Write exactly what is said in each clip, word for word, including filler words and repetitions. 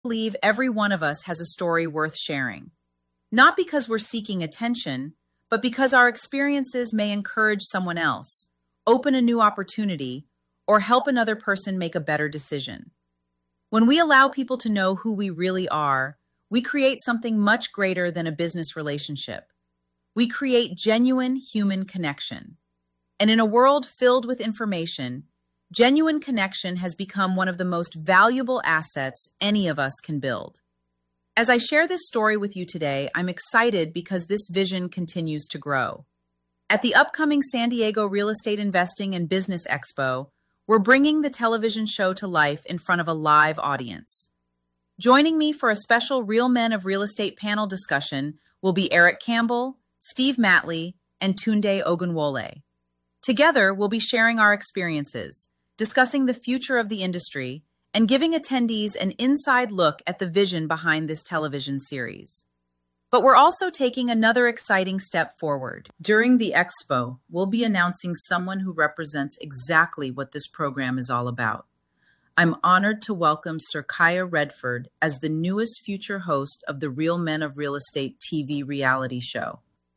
believe every one of us has a story worth sharing. Not because we're seeking attention, but because our experiences may encourage someone else, open a new opportunity, or help another person make a better decision. When we allow people to know who we really are, we create something much greater than a business relationship. We create genuine human connection. And in a world filled with information, genuine connection has become one of the most valuable assets any of us can build. As I share this story with you today, I'm excited because this vision continues to grow. At the upcoming San Diego Real Estate Investing and Business Expo, we're bringing the television show to life in front of a live audience. Joining me for a special Real Men of Real Estate panel discussion will be Eric Campbell, Steve Matley, and Tunde Ogunwole. Together, we'll be sharing our experiences, discussing the future of the industry, and giving attendees an inside look at the vision behind this television series. But we're also taking another exciting step forward. During the expo, we'll be announcing someone who represents exactly what this program is all about. I'm honored to welcome Serkiah Redford as the newest future host of the Real Men of Real Estate T V reality show.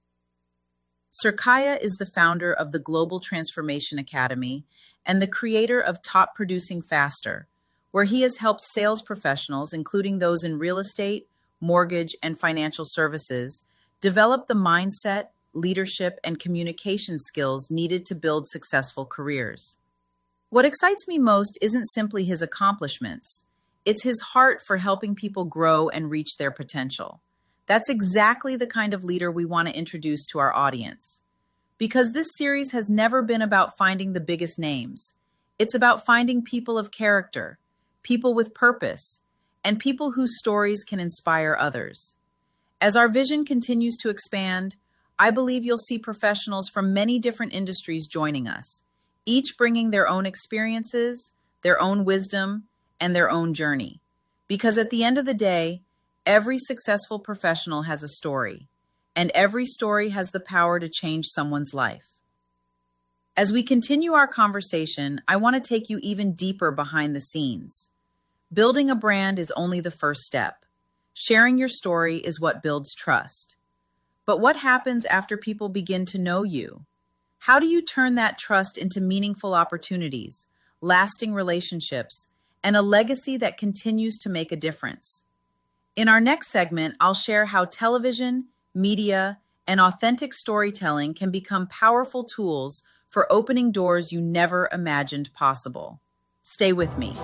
Serkiah is the founder of the Global Transformation Academy and the creator of Top Producing Faster, where he has helped sales professionals, including those in real estate, mortgage, and financial services, develop the mindset, leadership, and communication skills needed to build successful careers. What excites me most isn't simply his accomplishments. It's his heart for helping people grow and reach their potential. That's exactly the kind of leader we want to introduce to our audience. Because this series has never been about finding the biggest names. It's about finding people of character, people with purpose, and people whose stories can inspire others. As our vision continues to expand, I believe you'll see professionals from many different industries joining us, each bringing their own experiences, their own wisdom, and their own journey. Because at the end of the day, every successful professional has a story, and every story has the power to change someone's life. As we continue our conversation, I want to take you even deeper behind the scenes. Building a brand is only the first step. Sharing your story is what builds trust. But what happens after people begin to know you? How do you turn that trust into meaningful opportunities, lasting relationships, and a legacy that continues to make a difference? In our next segment, I'll share how television, media, and authentic storytelling can become powerful tools for opening doors you never imagined possible. Stay with me.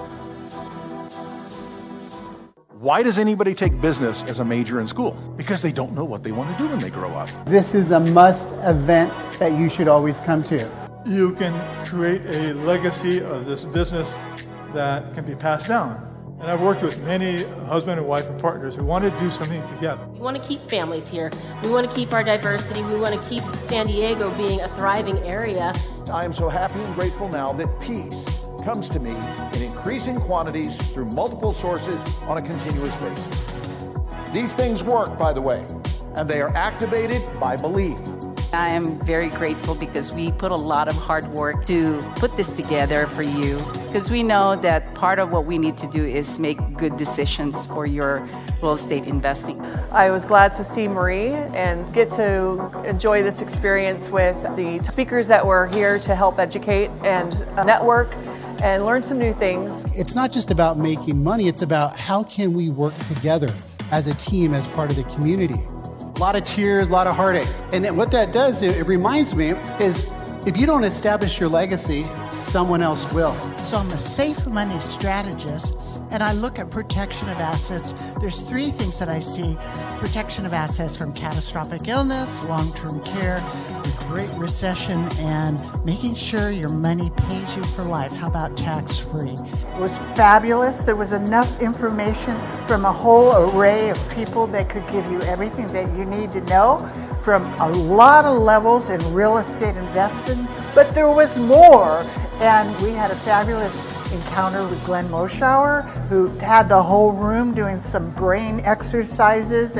Why does anybody take business as a major in school? Because they don't know what they want to do when they grow up. This is a must event that you should always come to. You can create a legacy of this business that can be passed down. And I've worked with many husband and wife and partners who want to do something together. We want to keep families here. We want to keep our diversity. We want to keep San Diego being a thriving area. I am so happy and grateful now that peace comes to me in increasing quantities through multiple sources on a continuous basis. These things work, by the way, and they are activated by belief. I am very grateful because we put a lot of hard work to put this together for you, because we know that part of what we need to do is make good decisions for your real estate investing. I was glad to see Marie and get to enjoy this experience with the speakers that were here to help educate and network and learn some new things. It's not just about making money, it's about how can we work together as a team, as part of the community. A lot of tears, a lot of heartache. And what that does, it reminds me, is if you don't establish your legacy, someone else will. So I'm a safe money strategist, and I look at protection of assets. There's three things that I see. Protection of assets from catastrophic illness, long-term care, the Great Recession, and making sure your money pays you for life. How about tax-free? It was fabulous. There was enough information from a whole array of people that could give you everything that you need to know from a lot of levels in real estate investing. But there was more, and we had a fabulous encounter with Glenn Moschauer, who had the whole room doing some brain exercises and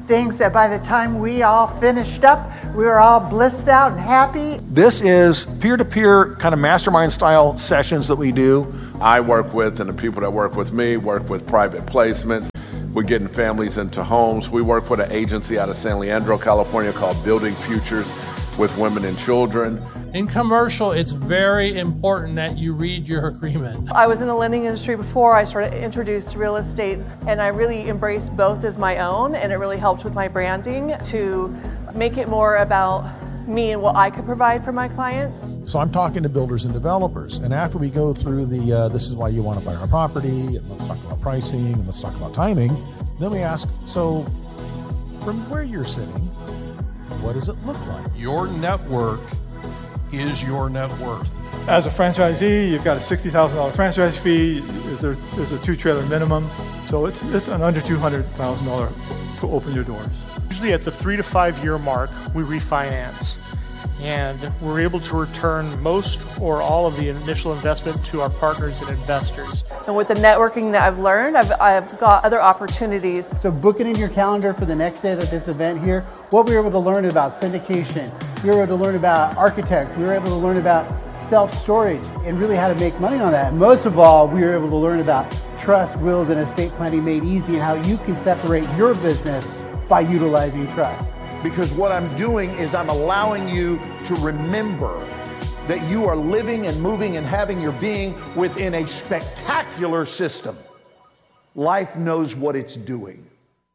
things that by the time we all finished up, we were all blissed out and happy. This is peer-to-peer kind of mastermind style sessions that we do. I work with, and the people that work with me work with private placements. We're getting families into homes. We work with an agency out of San Leandro, California called Building Futures with Women and Children. In commercial, it's very important that you read your agreement. I was in the lending industry before I sort of introduced real estate, and I really embraced both as my own, and it really helped with my branding to make it more about me and what I could provide for my clients. So I'm talking to builders and developers, and after we go through the uh, this is why you want to buy our property, and let's talk about pricing, and let's talk about timing, then we ask, so from where you're sitting, what does it look like? Your network is your net worth. As a franchisee, you've got a sixty thousand dollars franchise fee. There's a, there's a two trailer minimum. So it's it's an under two hundred thousand dollars to open your doors. Usually at the three to five year mark, we refinance. And we're able to return most or all of the initial investment to our partners and investors. And with the networking that I've learned, I've, I've got other opportunities. So book it in your calendar for the next day of this event here. What we were able to learn about syndication, we were able to learn about architects, we were able to learn about self-storage and really how to make money on that. And most of all, we were able to learn about trust, wills, and estate planning made easy and how you can separate your business by utilizing trust. Because what I'm doing is I'm allowing you to remember that you are living and moving and having your being within a spectacular system. Life knows what it's doing.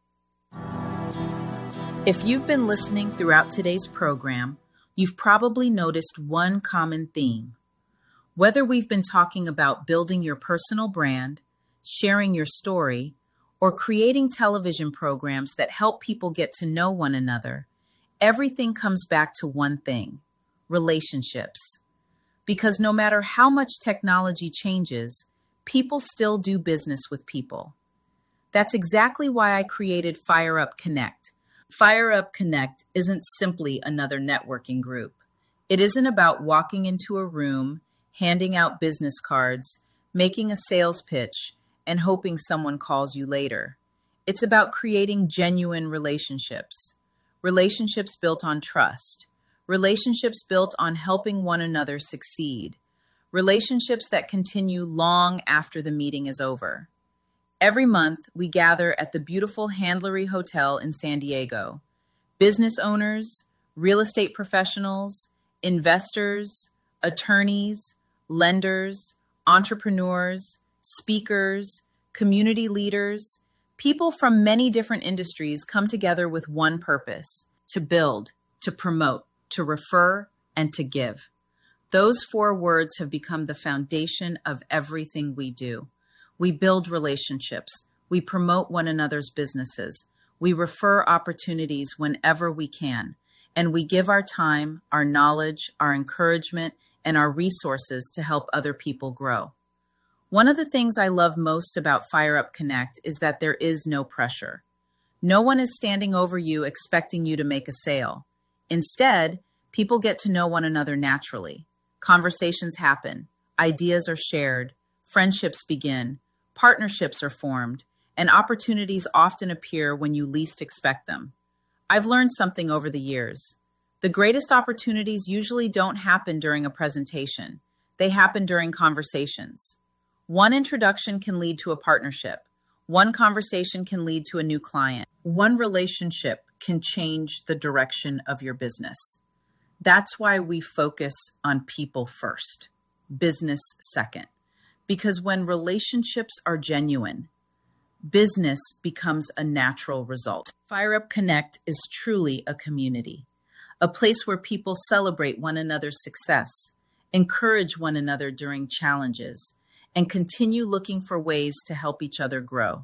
If you've been listening throughout today's program, you've probably noticed one common theme. Whether we've been talking about building your personal brand, sharing your story, or creating television programs that help people get to know one another, everything comes back to one thing: relationships. Because no matter how much technology changes, people still do business with people. That's exactly why I created Fire Up Connect. Fire Up Connect isn't simply another networking group. It isn't about walking into a room, handing out business cards, making a sales pitch, and hoping someone calls you later. It's about creating genuine relationships. Relationships built on trust. Relationships built on helping one another succeed. Relationships that continue long after the meeting is over. Every month, we gather at the beautiful Handlery Hotel in San Diego. Business owners, real estate professionals, investors, attorneys, lenders, entrepreneurs, speakers, community leaders, people from many different industries come together with one purpose: to build, to promote, to refer, and to give. Those four words have become the foundation of everything we do. We build relationships. We promote one another's businesses. We refer opportunities whenever we can. And we give our time, our knowledge, our encouragement, and our resources to help other people grow. One of the things I love most about Fire Up Connect is that there is no pressure. No one is standing over you expecting you to make a sale. Instead, people get to know one another naturally. Conversations happen, ideas are shared, friendships begin, partnerships are formed, and opportunities often appear when you least expect them. I've learned something over the years. The greatest opportunities usually don't happen during a presentation. They happen during conversations. One introduction can lead to a partnership. One conversation can lead to a new client. One relationship can change the direction of your business. That's why we focus on people first, business second. Because when relationships are genuine, business becomes a natural result. Fire Up Connect is truly a community, a place where people celebrate one another's success, encourage one another during challenges, and continue looking for ways to help each other grow.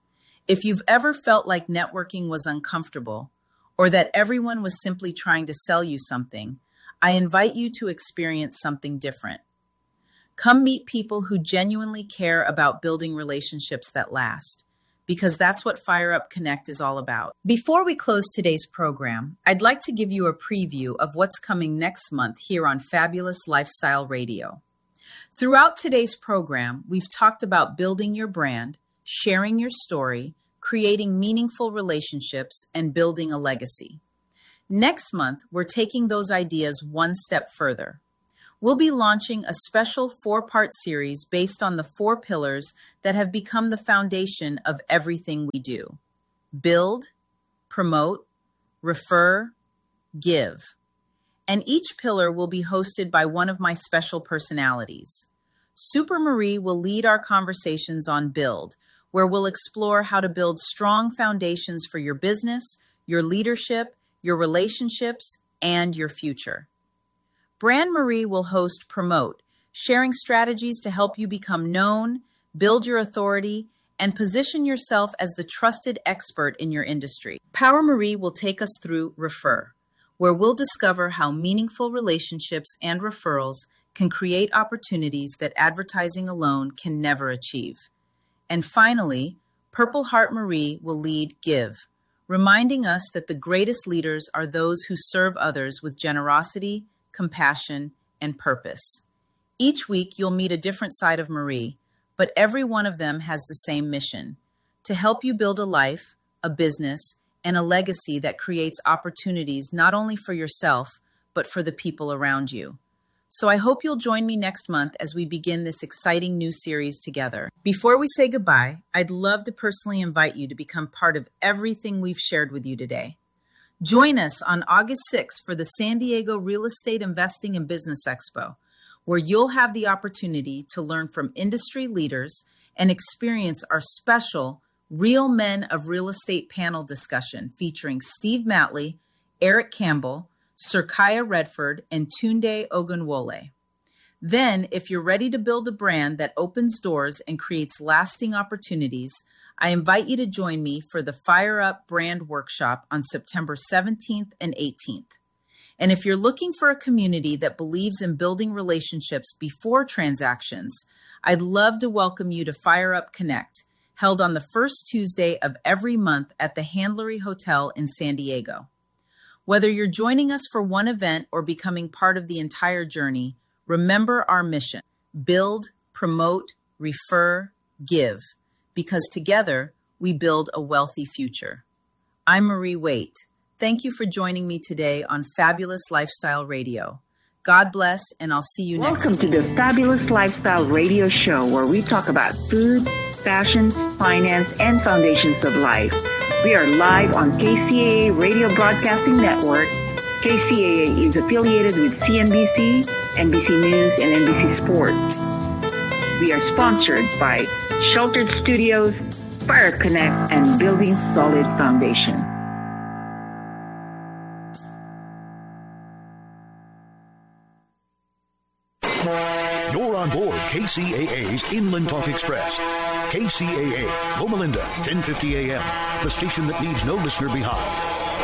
If you've ever felt like networking was uncomfortable, or that everyone was simply trying to sell you something, I invite you to experience something different. Come meet people who genuinely care about building relationships that last, because that's what Fire Up Connect is all about. Before we close today's program, I'd like to give you a preview of what's coming next month here on Fabulous Lifestyle Radio. Throughout today's program, we've talked about building your brand, sharing your story, creating meaningful relationships, and building a legacy. Next month, we're taking those ideas one step further. We'll be launching a special four-part series based on the four pillars that have become the foundation of everything we do: build, promote, refer, give. And each pillar will be hosted by one of my special personalities. Super Marie will lead our conversations on Build, where we'll explore how to build strong foundations for your business, your leadership, your relationships, and your future. Brand Marie will host Promote, sharing strategies to help you become known, build your authority, and position yourself as the trusted expert in your industry. Power Marie will take us through Refer, where we'll discover how meaningful relationships and referrals can create opportunities that advertising alone can never achieve. And finally, Purple Heart Marie will lead Give, reminding us that the greatest leaders are those who serve others with generosity, compassion, and purpose. Each week, you'll meet a different side of Marie, but every one of them has the same mission: to help you build a life, a business, and a legacy that creates opportunities not only for yourself, but for the people around you. So I hope you'll join me next month as we begin this exciting new series together. Before we say goodbye, I'd love to personally invite you to become part of everything we've shared with you today. Join us on August sixth for the San Diego Real Estate Investing and Business Expo, where you'll have the opportunity to learn from industry leaders and experience our special Real Men of Real Estate panel discussion featuring Steve Matley, Eric Campbell, Sirkaya Redford, and Tunde Ogunwole. Then, if you're ready to build a brand that opens doors and creates lasting opportunities, I invite you to join me for the Fire Up Brand Workshop on September seventeenth and eighteenth. And if you're looking for a community that believes in building relationships before transactions, I'd love to welcome you to Fire Up Connect, held on the first Tuesday of every month at the Handlery Hotel in San Diego. Whether you're joining us for one event or becoming part of the entire journey, remember our mission: build, promote, refer, give, because together we build a wealthy future. I'm Marie Waite. Thank you for joining me today on Fabulous Lifestyle Radio. God bless, and I'll see you next week. Welcome to the Fabulous Lifestyle Radio Show, where we talk about food, fashion, finance, and foundations of life. We are live on K C A A Radio Broadcasting Network. K C A A is affiliated with C N B C, N B C News, and N B C Sports. We are sponsored by Sheltered Studios, Fire Connect, and Building Solid Foundation. You're on board K C A A's Inland Talk Express. K C A A, Loma Linda, ten fifty A M, the station that leaves no listener behind.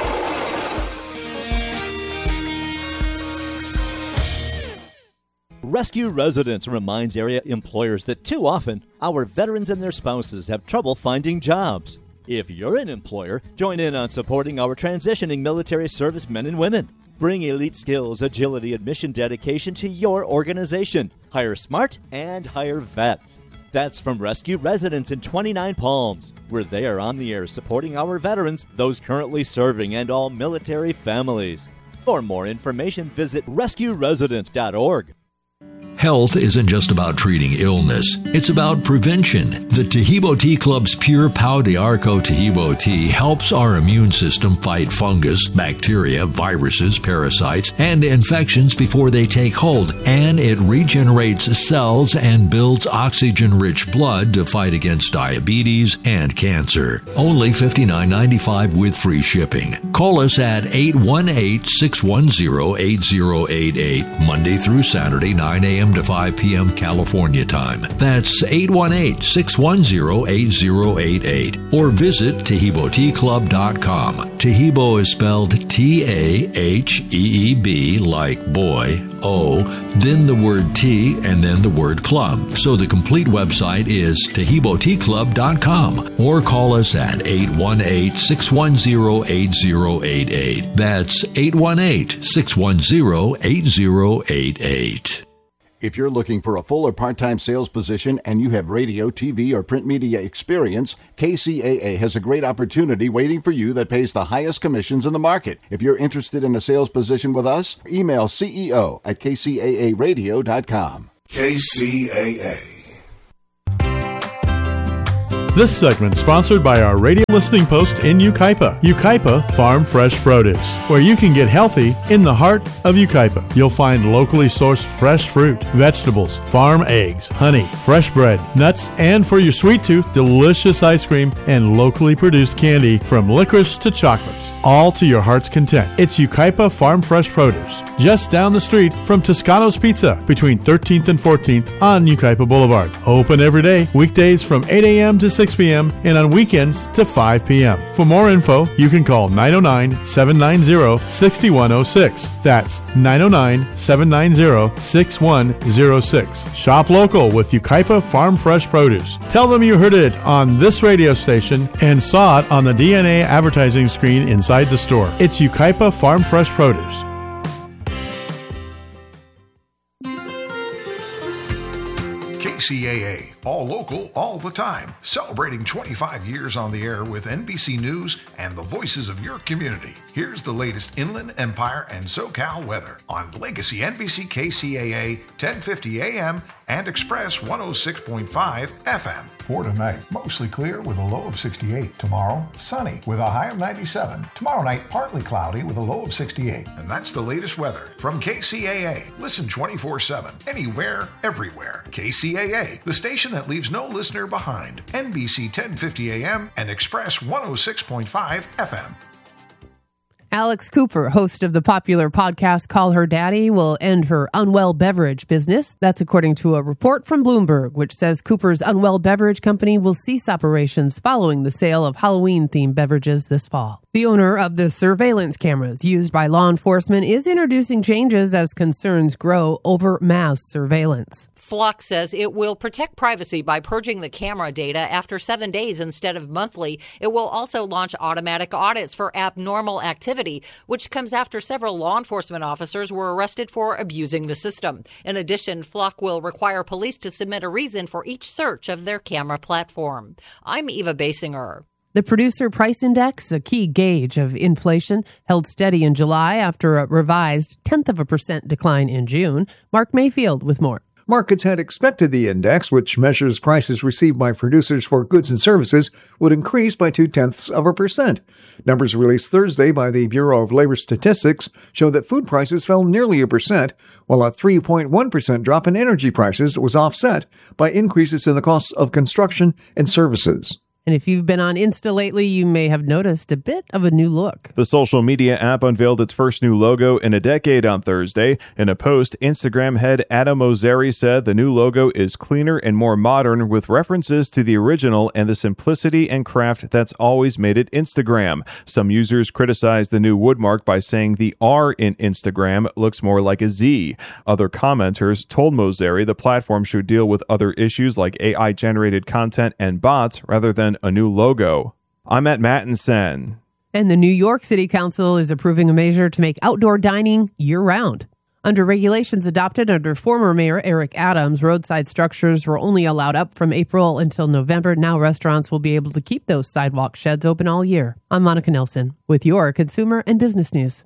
Rescue Residence reminds area employers that too often, our veterans and their spouses have trouble finding jobs. If you're an employer, join in on supporting our transitioning military servicemen and women. Bring elite skills, agility, and mission dedication to your organization. Hire smart and hire vets. That's from Rescue Residence in twenty-nine Palms, where they are on the air supporting our veterans, those currently serving, and all military families. For more information, visit rescue residence dot org. Health isn't just about treating illness, it's about prevention. The Tahibo Tea Club's Pure Pau de Arco Tahibo tea helps our immune system fight fungus, bacteria, viruses, parasites, and infections before they take hold, and it regenerates cells and builds oxygen-rich blood to fight against diabetes and cancer. Only fifty-nine ninety-five with free shipping. Call us at eight one eight, six one zero, eight zero eight eight, Monday through Saturday, nine a.m. to five p.m. California time. That's eight one eight, six one zero, eight zero eight eight. Or visit Tahibo Tea Club dot com. Tahibo is spelled T A H E E B like boy, O, then the word tea, and then the word club. So the complete website is Tahibo Tea Club dot com. Or call us at eight one eight, six one zero, eight zero eight eight. That's eight one eight, six one zero, eight zero eight eight. If you're looking for a full or part-time sales position and you have radio, T V, or print media experience, K C A A has a great opportunity waiting for you that pays the highest commissions in the market. If you're interested in a sales position with us, email C E O at K C A A radio dot com. K C A A. This segment is sponsored by our radio listening post in Yucaipa, Yucaipa Farm Fresh Produce, where you can get healthy in the heart of Yucaipa. You'll find locally sourced fresh fruit, vegetables, farm eggs, honey, fresh bread, nuts, and for your sweet tooth, delicious ice cream and locally produced candy from licorice to chocolates, all to your heart's content. It's Yucaipa Farm Fresh Produce, just down the street from Toscano's Pizza, between thirteenth and fourteenth on Yucaipa Boulevard. Open every day, weekdays from eight a.m. to six p.m. and on weekends to five p.m. For more info, you can call nine oh nine, seven nine zero, six one oh six. That's nine oh nine, seven nine zero, six one oh six. Shop local with Yucaipa Farm Fresh Produce. Tell them you heard it on this radio station and saw it on the D N A advertising screen inside the store. It's Yucaipa Farm Fresh Produce. K C A A, all local, all the time, celebrating twenty-five years on the air with N B C News and the voices of your community. Here's the latest Inland Empire and SoCal weather on Legacy N B C K C A A, ten fifty A M and Express one oh six point five F M. For tonight, mostly clear with a low of sixty-eight. Tomorrow, sunny with a high of ninety-seven. Tomorrow night, partly cloudy with a low of sixty-eight. And that's the latest weather from K C A A. Listen twenty-four seven, anywhere, everywhere. K C A A, the station that leaves no listener behind. N B C ten fifty A M and Express one oh six point five F M. Alex Cooper, host of the popular podcast Call Her Daddy, will end her Unwell Beverage business. That's according to a report from Bloomberg, which says Cooper's Unwell Beverage Company will cease operations following the sale of Halloween-themed beverages this fall. The owner of the surveillance cameras used by law enforcement is introducing changes as concerns grow over mass surveillance. Flock says it will protect privacy by purging the camera data after seven days instead of monthly. It will also launch automatic audits for abnormal activity, which comes after several law enforcement officers were arrested for abusing the system. In addition, Flock will require police to submit a reason for each search of their camera platform. I'm Eva Basinger. The Producer Price Index, a key gauge of inflation, held steady in July after a revised tenth of a percent decline in June. Mark Mayfield with more. Markets had expected the index, which measures prices received by producers for goods and services, would increase by two-tenths of a percent. Numbers released Thursday by the Bureau of Labor Statistics show that food prices fell nearly a percent, while a three point one percent drop in energy prices was offset by increases in the costs of construction and services. And if you've been on Insta lately, you may have noticed a bit of a new look. The social media app unveiled its first new logo in a decade on Thursday. In a post, Instagram head Adam Mosseri said the new logo is cleaner and more modern, with references to the original and the simplicity and craft that's always made it Instagram. Some users criticized the new woodmark by saying the R in Instagram looks more like a Z. Other commenters told Mosseri the platform should deal with other issues like A I-generated content and bots rather than a new logo. I'm at Mattinson. And the New York City Council is approving a measure to make outdoor dining year-round. Under regulations adopted under former Mayor Eric Adams, roadside structures were only allowed up from April until November. Now restaurants will be able to keep those sidewalk sheds open all year. I'm Monica Nelson with your consumer and business news.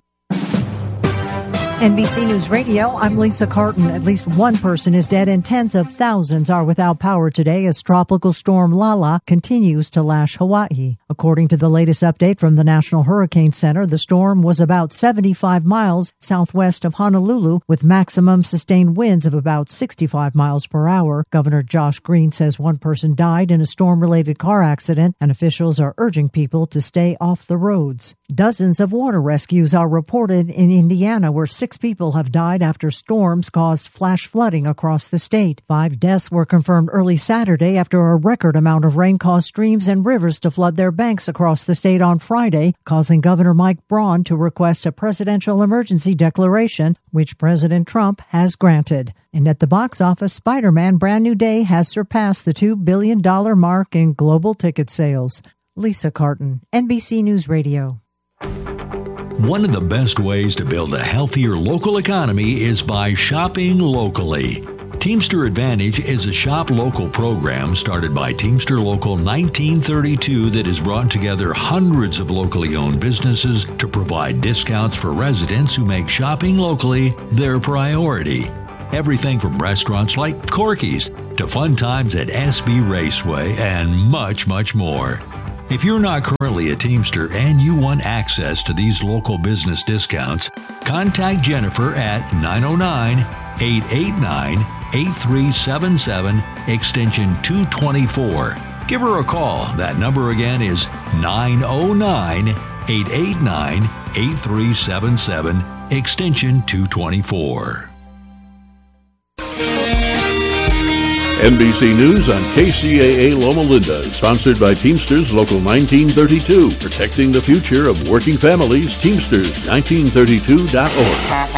N B C News Radio, I'm Lisa Carton. At least one person is dead and tens of thousands are without power today as tropical storm Lala continues to lash Hawaii. According to the latest update from the National Hurricane Center, the storm was about seventy-five miles southwest of Honolulu with maximum sustained winds of about sixty-five miles per hour. Governor Josh Green says one person died in a storm-related car accident, and officials are urging people to stay off the roads. Dozens of water rescues are reported in Indiana, where six people have died after storms caused flash flooding across the state. Five deaths were confirmed early Saturday after a record amount of rain caused streams and rivers to flood their banks across the state on Friday, causing Governor Mike Braun to request a presidential emergency declaration, which President Trump has granted. And at the box office, Spider-Man Brand New Day has surpassed the two billion dollars mark in global ticket sales. Lisa Carton, N B C News Radio. One of the best ways to build a healthier local economy is by shopping locally. Teamster Advantage is a shop local program started by Teamster Local nineteen thirty-two that has brought together hundreds of locally owned businesses to provide discounts for residents who make shopping locally their priority. Everything from restaurants like Corky's to fun times at S B Raceway and much, much more. If you're not currently a Teamster and you want access to these local business discounts, contact Jennifer at nine oh nine, eight eight nine, eight three seven seven, extension two twenty-four. Give her a call. That number again is nine oh nine, eight eight nine, eight three seven seven, extension two twenty-four. N B C News on K C A A Loma Linda is sponsored by Teamsters Local nineteen thirty-two, protecting the future of working families. Teamsters nineteen thirty-two dot org.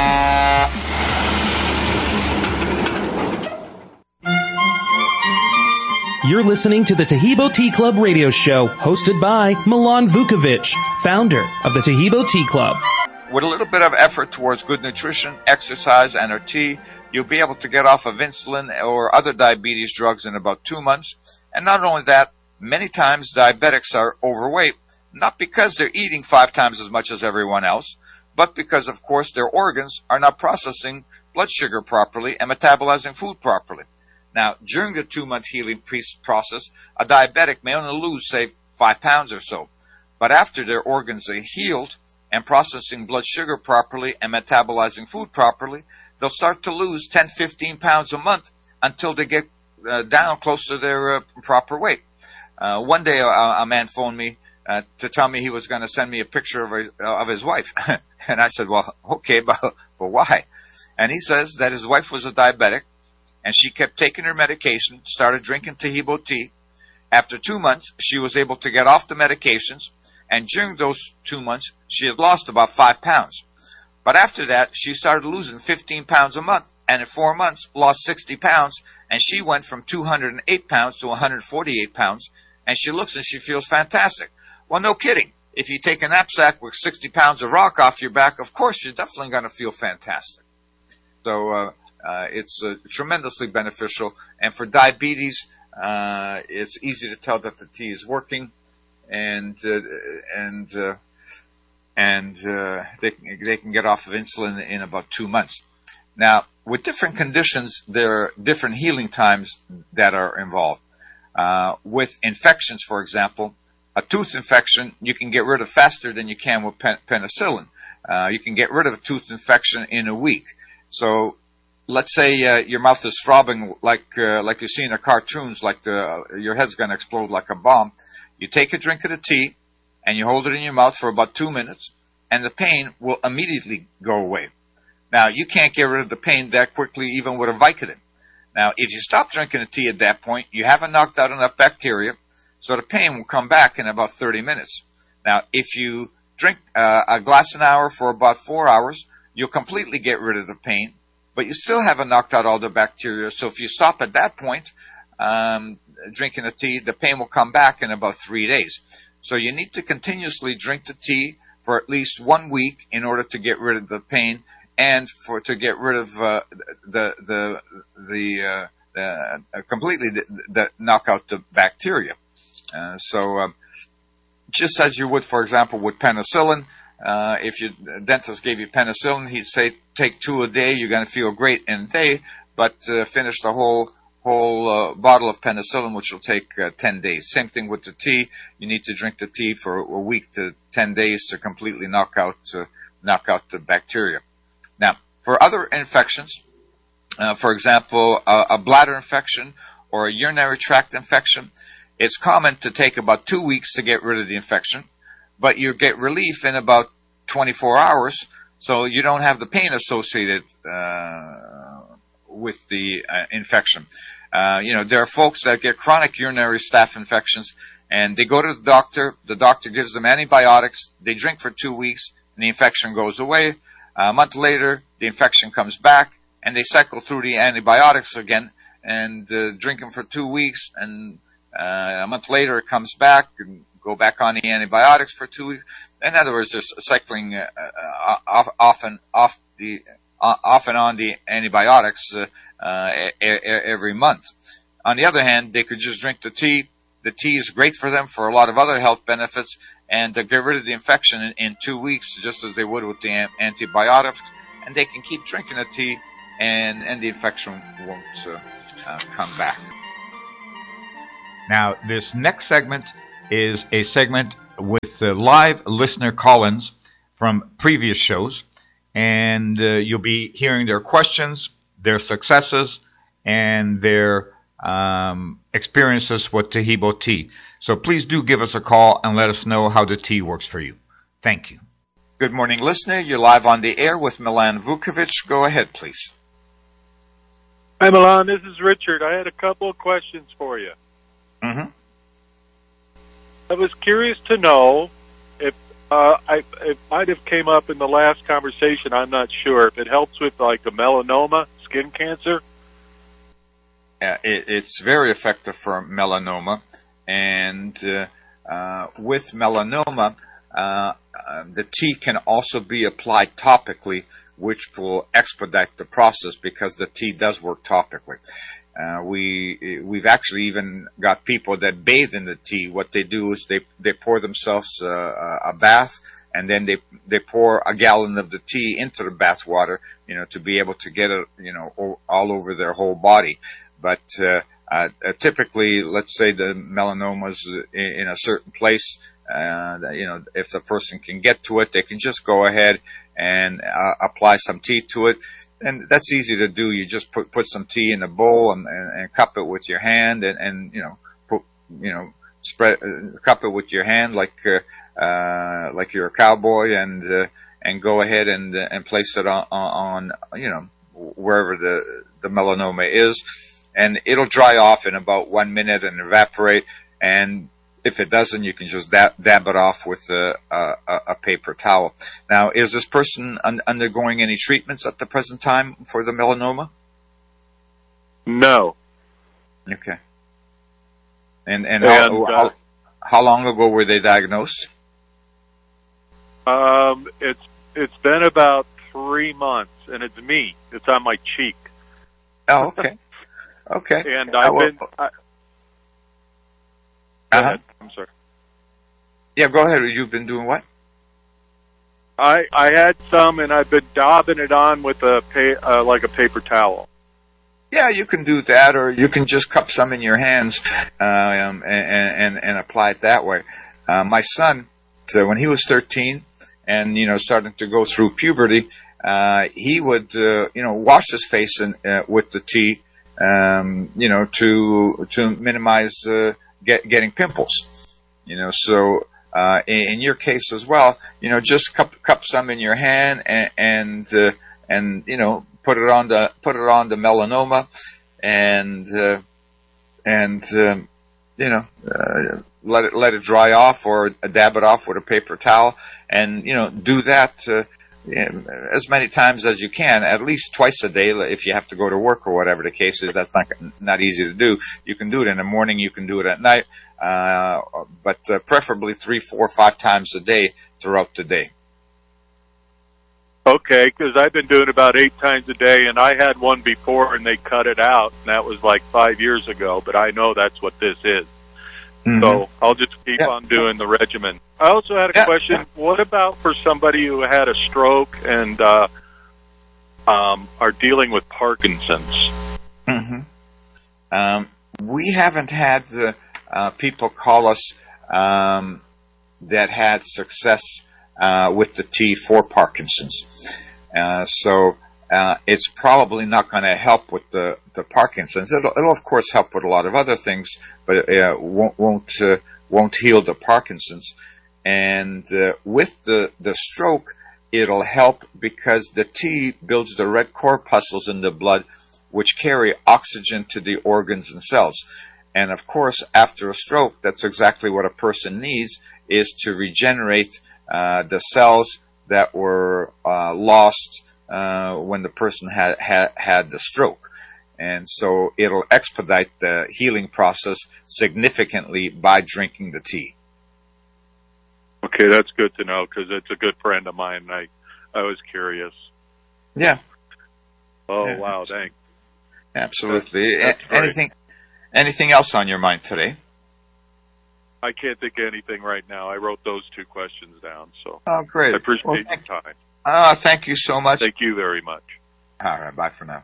You're listening to the Taheebo Tea Club radio show, hosted by Milan Vukovic, founder of the Taheebo Tea Club. With a little bit of effort towards good nutrition, exercise, and a tea, you'll be able to get off of insulin or other diabetes drugs in about two months. And not only that, many times diabetics are overweight, not because they're eating five times as much as everyone else, but because, of course, their organs are not processing blood sugar properly and metabolizing food properly. Now, during the two-month healing process, a diabetic may only lose, say, five pounds or so. But after their organs are healed and processing blood sugar properly and metabolizing food properly, they'll start to lose ten, fifteen pounds a month until they get uh, down close to their uh, proper weight. Uh, one day, a, a man phoned me uh, to tell me he was going to send me a picture of his, uh, of his wife. And I said, well, okay, but, but why? And he says that his wife was a diabetic, and she kept taking her medication, started drinking Taheebo tea. After two months, she was able to get off the medications, and during those two months, she had lost about five pounds. But after that, she started losing fifteen pounds a month, and in four months, lost sixty pounds, and she went from two hundred eight pounds to one hundred forty-eight pounds, and she looks and she feels fantastic. Well, no kidding. If you take a knapsack with sixty pounds of rock off your back, of course, you're definitely going to feel fantastic. So, uh, uh, it's uh, tremendously beneficial, and for diabetes, uh, it's easy to tell that the tea is working, and, uh, and, uh, and uh, they, they can get off of insulin in about two months. Now, with different conditions, there are different healing times that are involved. Uh, with infections, for example, a tooth infection you can get rid of faster than you can with pen- penicillin. Uh, you can get rid of a tooth infection in a week. So, let's say uh, your mouth is throbbing like uh, like you see in the cartoons, like the uh, your head's going to explode like a bomb. You take a drink of the tea, and you hold it in your mouth for about two minutes, and the pain will immediately go away. Now, you can't get rid of the pain that quickly even with a Vicodin. Now, if you stop drinking the tea at that point, you haven't knocked out enough bacteria, so the pain will come back in about thirty minutes. Now, if you drink uh, a glass an hour for about four hours, you'll completely get rid of the pain, but you still haven't knocked out all the bacteria. So if you stop at that point, um, drinking the tea, the pain will come back in about three days. So you need to continuously drink the tea for at least one week in order to get rid of the pain and for to get rid of uh, the the the uh, uh, completely the, the knock out the bacteria. Uh, so um, just as you would, for example, with penicillin. Uh, if your dentist gave you penicillin, he'd say take two a day. You're going to feel great in a day, but uh, finish the whole whole uh, bottle of penicillin, which will take uh, ten days. Same thing with the tea. You need to drink the tea for a week to ten days to completely knock out uh, knock out the bacteria. Now, for other infections, uh, for example, a, a bladder infection or a urinary tract infection, it's common to take about two weeks to get rid of the infection. But you get relief in about twenty-four hours, so you don't have the pain associated uh, with the uh, infection. Uh, you know, there are folks that get chronic urinary staph infections, and they go to the doctor. The doctor gives them antibiotics. They drink for two weeks, and the infection goes away. Uh, a month later, the infection comes back, and they cycle through the antibiotics again and uh, drink them for two weeks, and uh, a month later it comes back, and go back on the antibiotics for two weeks. In other words, just cycling uh, uh, off, often off the off and on the antibiotics uh, uh, every month. On the other hand, they could just drink the tea. The tea is great for them for a lot of other health benefits, and they get rid of the infection in, in two weeks, just as they would with the antibiotics. And they can keep drinking the tea, and, and the infection won't uh, uh, come back. Now, this next segment is a segment with uh, live listener call-ins from previous shows, and uh, you'll be hearing their questions, their successes, and their um, experiences with Taheebo tea. So please do give us a call and let us know how the tea works for you. Thank you. Good morning, listener. You're live on the air with Milan Vukovic. Go ahead, please. Hi, Milan. This is Richard. I had a couple of questions for you. Mm-hmm. I was curious to know if uh, I, it might have came up in the last conversation. I'm not sure if it helps with like the melanoma, skin cancer. Uh, it, it's very effective for melanoma, and uh, uh, with melanoma, uh, uh, the tea can also be applied topically, which will expedite the process because the tea does work topically. Uh, we, we've actually even got people that bathe in the tea. What they do is they, they pour themselves uh, a bath, and then they, they pour a gallon of the tea into the bath water, you know, to be able to get it, you know, all over their whole body. But, uh, uh, typically, let's say the melanoma's in, in a certain place, uh, you know, if the person can get to it, they can just go ahead and uh, apply some tea to it. And that's easy to do. You just put put some tea in a bowl and, and, and cup it with your hand, and, and you know, put you know, spread uh, cup it with your hand like uh, uh, like you're a cowboy, and uh, and go ahead and uh, and place it on, on you know wherever the the melanoma is, and it'll dry off in about one minute and evaporate. And if it doesn't, you can just dab, dab it off with a, a, a paper towel. Now, is this person un- undergoing any treatments at the present time for the melanoma? No. Okay. And and, and how, uh, how, how long ago were they diagnosed? Um, it's it's been about three months, and it's me. It's on my cheek. Oh, okay. Okay. And I've been. I, Go uh-huh. ahead. I'm sorry. Yeah, go ahead. You've been doing what? I I had some, and I've been daubing it on with a pa- uh, like a paper towel. Yeah, you can do that, or you can just cup some in your hands um, and, and and apply it that way. Uh, my son, so when he was thirteen, and you know, starting to go through puberty, uh, he would uh, you know wash his face in, uh, with the tea, um, you know, to to minimize. Uh, Get, getting pimples, you know. So uh, in, in your case as well, you know, just cup cup some in your hand and and, uh, and you know put it on the put it on the melanoma, and uh, and um, you know uh, let it let it dry off, or dab it off with a paper towel, and you know do that uh, as many times as you can, at least twice a day. If you have to go to work or whatever the case is, that's not not easy to do. You can do it in the morning, you can do it at night, uh, but uh, preferably three, four, five times a day throughout the day. Okay, because I've been doing about eight times a day, and I had one before, and they cut it out, and that was like five years ago, but I know that's what this is. Mm-hmm. So I'll just keep yeah. on doing the regimen. I also had a yeah. question. What about for somebody who had a stroke and uh, um, are dealing with Parkinson's? Mm-hmm. Um, we haven't had uh, uh, people call us um, that had success uh, with the tea for Parkinson's. Uh, so uh, it's probably not going to help with the, the Parkinson's. It'll, it'll of course help with a lot of other things, but it uh, won't won't uh, won't heal the Parkinson's. And uh, with the the stroke, it'll help because the tea builds the red corpuscles in the blood, which carry oxygen to the organs and cells. And of course, after a stroke, that's exactly what a person needs, is to regenerate uh, the cells that were uh, lost uh, when the person had, had had the stroke. And so it'll expedite the healing process significantly by drinking the tea. Okay, that's good to know because it's a good friend of mine, and I, I was curious. Yeah. Oh, Yeah. wow, thanks. Absolutely. That's A- great. anything, anything else on your mind today? I can't think of anything right now. I wrote those two questions down, so Oh, great. I appreciate Well, your thank- time. Ah, thank you so much. Thank you very much. All right, bye for now.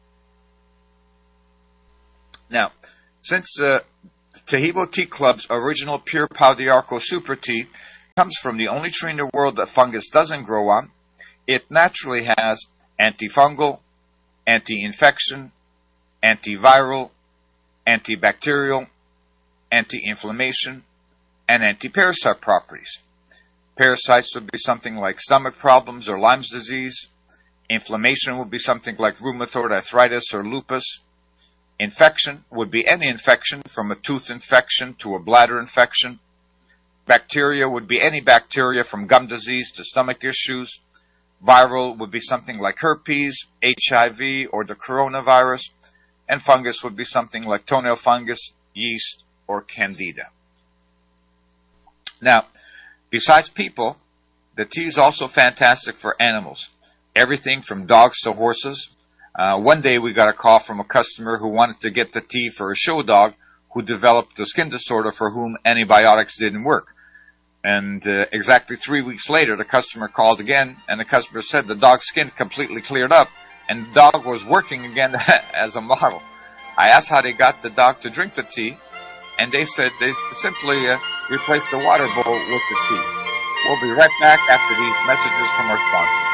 Now, since uh, Tahibo Tea Club's original pure Pau d'Arco Super Tea comes from the only tree in the world that fungus doesn't grow on, it naturally has antifungal, anti-infection, antiviral, antibacterial, anti-inflammation, and anti-parasite properties. Parasites would be something like stomach problems or Lyme's disease. Inflammation would be something like rheumatoid arthritis or lupus. Infection would be any infection from a tooth infection to a bladder infection. Bacteria would be any bacteria from gum disease to stomach issues. Viral would be something like herpes, H I V, or the coronavirus. And fungus would be something like toenail fungus, yeast, or candida. Now, besides people, the tea is also fantastic for animals. Everything from dogs to horses. Uh, one day we got a call from a customer who wanted to get the tea for a show dog who developed a skin disorder for whom antibiotics didn't work. And uh, exactly three weeks later, the customer called again, and the customer said the dog's skin completely cleared up, and the dog was working again as a model. I asked how they got the dog to drink the tea, and they said they simply uh, replaced the water bowl with the tea. We'll be right back after these messages from our sponsors.